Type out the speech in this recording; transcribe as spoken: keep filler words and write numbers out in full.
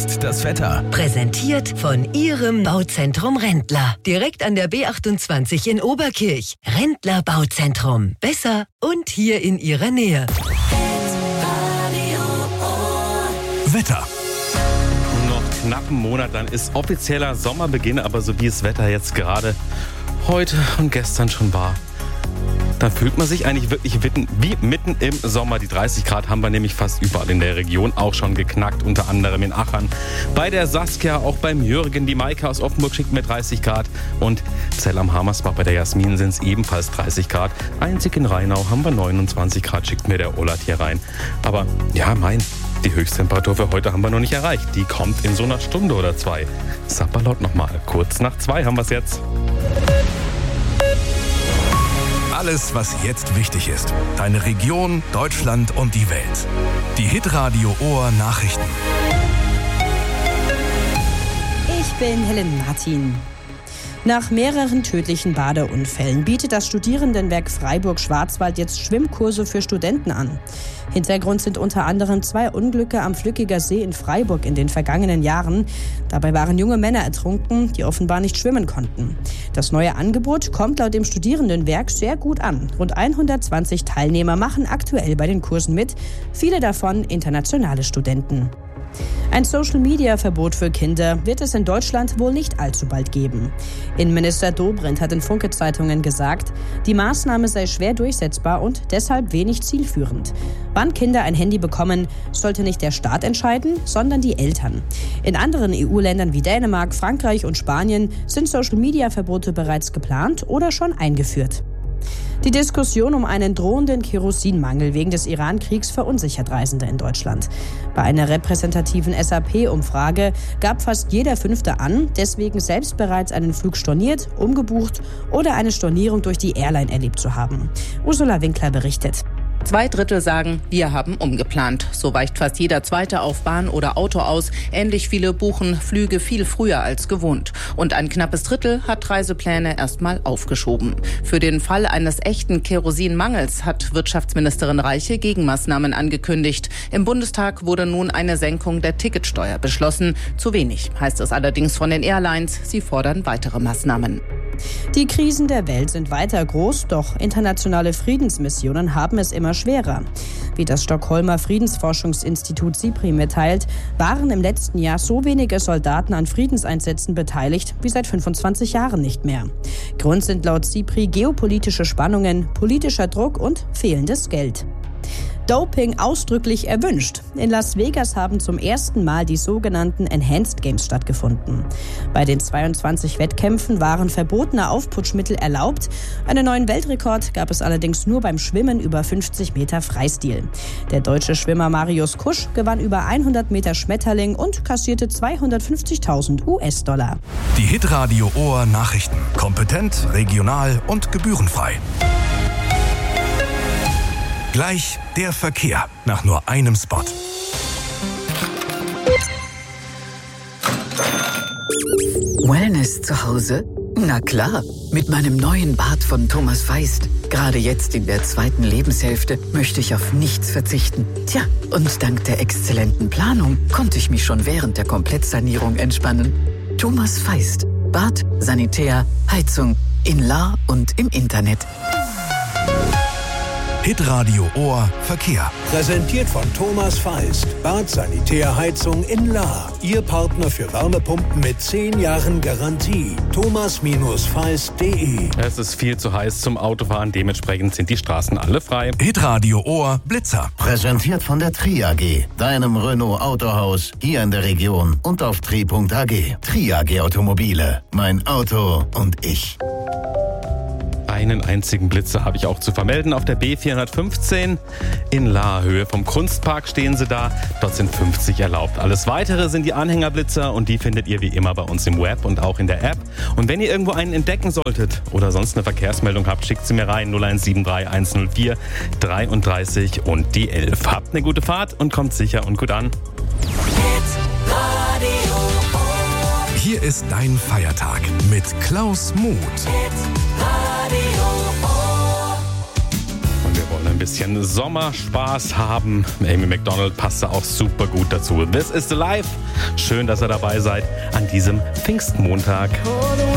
jetzt das Wetter. Präsentiert von Ihrem Bauzentrum Rendler. Direkt an der B achtundzwanzig in Oberkirch. Rendler Bauzentrum. Besser und hier in Ihrer Nähe. Wetter. Noch knapp einen Monat, dann ist offizieller Sommerbeginn, aber so wie das Wetter jetzt gerade heute und gestern schon war, dann fühlt man sich eigentlich wirklich wie mitten im Sommer. Die dreißig Grad haben wir nämlich fast überall in der Region auch schon geknackt, unter anderem in Achern. Bei der Saskia, auch beim Jürgen, die Maike aus Offenburg schickt mir dreißig Grad und Zell am Hamersbach bei der Jasmin sind es ebenfalls dreißig Grad. Einzig in Rheinau haben wir neunundzwanzig Grad, schickt mir der Olat hier rein. Aber ja, mein, die Höchsttemperatur für heute haben wir noch nicht erreicht. Die kommt in so einer Stunde oder zwei. Sapperlot nochmal, kurz nach zwei haben wir es jetzt. Alles, was jetzt wichtig ist. Deine Region, Deutschland und die Welt. Die Hitradio Ohr Nachrichten. Ich bin Helen Martin. Nach mehreren tödlichen Badeunfällen bietet das Studierendenwerk Freiburg-Schwarzwald jetzt Schwimmkurse für Studenten an. Hintergrund sind unter anderem zwei Unglücke am Flückiger See in Freiburg in den vergangenen Jahren. Dabei waren junge Männer ertrunken, die offenbar nicht schwimmen konnten. Das neue Angebot kommt laut dem Studierendenwerk sehr gut an. Rund hundertzwanzig Teilnehmer machen aktuell bei den Kursen mit, viele davon internationale Studenten. Ein Social-Media-Verbot für Kinder wird es in Deutschland wohl nicht allzu bald geben. Innenminister Dobrindt hat in Funke-Zeitungen gesagt, die Maßnahme sei schwer durchsetzbar und deshalb wenig zielführend. Wann Kinder ein Handy bekommen, sollte nicht der Staat entscheiden, sondern die Eltern. In anderen E U-Ländern wie Dänemark, Frankreich und Spanien sind Social-Media-Verbote bereits geplant oder schon eingeführt. Die Diskussion um einen drohenden Kerosinmangel wegen des Iran-Kriegs verunsichert Reisende in Deutschland. Bei einer repräsentativen S A P-Umfrage gab fast jeder Fünfte an, deswegen selbst bereits einen Flug storniert, umgebucht oder eine Stornierung durch die Airline erlebt zu haben. Ursula Winkler berichtet. Zwei Drittel sagen, wir haben umgeplant. So weicht fast jeder Zweite auf Bahn oder Auto aus. Ähnlich viele buchen Flüge viel früher als gewohnt. Und ein knappes Drittel hat Reisepläne erstmal aufgeschoben. Für den Fall eines echten Kerosinmangels hat Wirtschaftsministerin Reiche Gegenmaßnahmen angekündigt. Im Bundestag wurde nun eine Senkung der Ticketsteuer beschlossen. Zu wenig, heißt es allerdings von den Airlines. Sie fordern weitere Maßnahmen. Die Krisen der Welt sind weiter groß, doch internationale Friedensmissionen haben es immer schwerer. Wie das Stockholmer Friedensforschungsinstitut SIPRI mitteilt, waren im letzten Jahr so wenige Soldaten an Friedenseinsätzen beteiligt wie seit fünfundzwanzig Jahren nicht mehr. Grund sind laut SIPRI geopolitische Spannungen, politischer Druck und fehlendes Geld. Doping ausdrücklich erwünscht. In Las Vegas haben zum ersten Mal die sogenannten Enhanced Games stattgefunden. Bei den zweiundzwanzig Wettkämpfen waren verbotene Aufputschmittel erlaubt. Einen neuen Weltrekord gab es allerdings nur beim Schwimmen über fünfzig Meter Freistil. Der deutsche Schwimmer Marius Kusch gewann über hundert Meter Schmetterling und kassierte zweihundertfünfzigtausend U S-Dollar. Die Hitradio Ohr Nachrichten. Kompetent, regional und gebührenfrei. Gleich der Verkehr nach nur einem Spot. Wellness zu Hause? Na klar, mit meinem neuen Bad von Thomas Feist. Gerade jetzt in der zweiten Lebenshälfte möchte ich auf nichts verzichten. Tja, und dank der exzellenten Planung konnte ich mich schon während der Komplettsanierung entspannen. Thomas Feist. Bad, Sanitär, Heizung, in Lahr und im Internet. Hitradio Ohr Verkehr. Präsentiert von Thomas Feist. Bad, Sanitär, Heizung in Lahr. Ihr Partner für Wärmepumpen mit zehn Jahren Garantie. thomas feist punkt de. Es ist viel zu heiß zum Autofahren, dementsprechend sind die Straßen alle frei. Hitradio Ohr Blitzer. Präsentiert von der Tri A G, deinem Renault Autohaus hier in der Region und auf tri punkt a g. Tri A G Automobile. Mein Auto und ich. Einen einzigen Blitzer habe ich auch zu vermelden. Auf der B vierhundertfünfzehn in Lahr, Höhe vom Kunstpark stehen sie da. Dort sind fünfzig erlaubt. Alles Weitere sind die Anhängerblitzer und die findet ihr wie immer bei uns im Web und auch in der App. Und wenn ihr irgendwo einen entdecken solltet oder sonst eine Verkehrsmeldung habt, schickt sie mir rein. null eins sieben drei eins null vier dreiunddreißig und die elf. Habt eine gute Fahrt und kommt sicher und gut an. Hier ist dein Feiertag mit Klaus Muth. Und wir wollen wollen ein bisschen Sommerspaß haben. Amy Macdonald passt da auch super gut dazu. This is the Life. Schön, dass ihr dabei seid an diesem Pfingstmontag.